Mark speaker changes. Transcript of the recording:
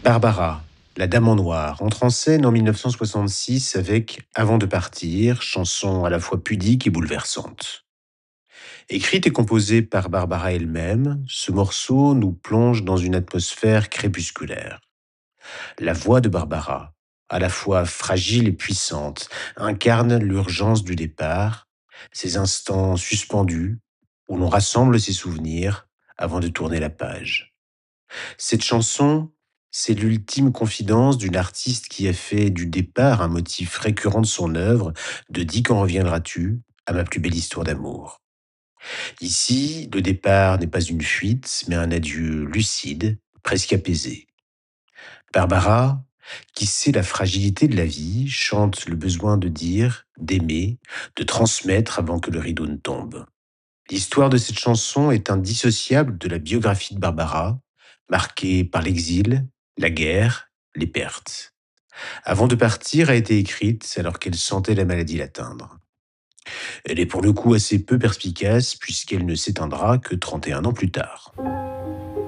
Speaker 1: Barbara, la Dame en noir, entre en scène en 1966 avec Avant de partir, chanson à la fois pudique et bouleversante. Écrite et composée par Barbara elle-même, ce morceau nous plonge dans une atmosphère crépusculaire. La voix de Barbara, à la fois fragile et puissante, incarne l'urgence du départ, ces instants suspendus où l'on rassemble ses souvenirs avant de tourner la page. Cette chanson, c'est l'ultime confidence d'une artiste qui a fait du départ un motif récurrent de son œuvre, de Dis quand reviendras-tu à ma plus belle histoire d'amour. Ici, le départ n'est pas une fuite, mais un adieu lucide, presque apaisé. Barbara, qui sait la fragilité de la vie, chante le besoin de dire, d'aimer, de transmettre avant que le rideau ne tombe. L'histoire de cette chanson est indissociable de la biographie de Barbara, marquée par l'exil, la guerre, les pertes. Avant de partir a été écrite alors qu'elle sentait la maladie l'atteindre. Elle est pour le coup assez peu perspicace puisqu'elle ne s'éteindra que 31 ans plus tard.